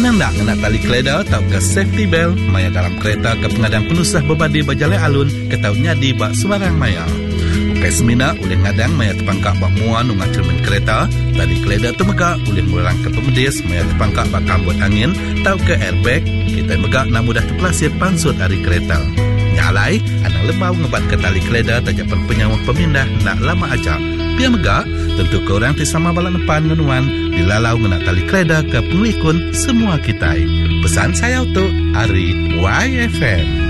Menandak nak tali keleda atau ke safety belt maya dalam kereta ke pengadang penusah berbadi berjalan alun ke tau nyadi bak suarang maya. Ukai semina boleh ngadang maya terpangkak bak muan ungat cermin kereta, tali keleda tu megak boleh murang ke pemedis maya terpangkak bak kambut angin tau ke airbag, kita megak nak mudah terpelasir pansut dari kereta. Nyalai, anak lembau ngebat ke tali keleda tajak penyawa pemindah nak lama ajak. Biar megak, tentu korang tisama balak depan menuan dilalau ngenak tali keleda ke pengelikun semua kita. Pesan saya untuk Ari YFM.